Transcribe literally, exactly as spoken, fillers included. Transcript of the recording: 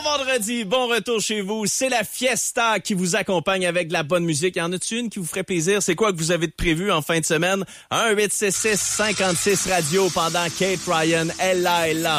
Bon vendredi, bon retour chez vous. C'est la fiesta qui vous accompagne avec de la bonne musique. Y en a-tu une qui vous ferait plaisir? C'est quoi que vous avez de prévu en fin de semaine? un huit six six cinquante-six radio pendant Kate Ryan. Elle là, elle là.